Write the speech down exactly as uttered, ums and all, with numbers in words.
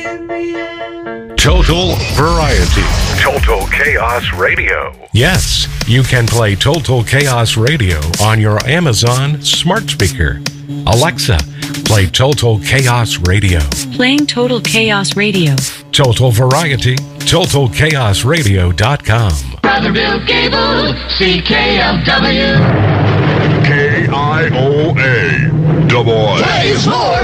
Total variety. Total Chaos Radio. Yes, you can play Total Chaos Radio on your Amazon smart speaker. Alexa, play Total Chaos Radio. Playing Total Chaos Radio. Total variety. Total Chaos Radio dot com. Brotherville Cable, C K L W. K I O A. Double A. Plays more.